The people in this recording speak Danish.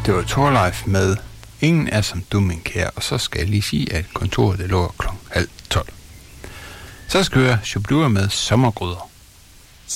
Det var Torleif med Ingen er som du, min kære, og så skal jeg lige sige, at kontoret det lå kl. 11:30. Så skal jeg høre Shublua med Sommergryder.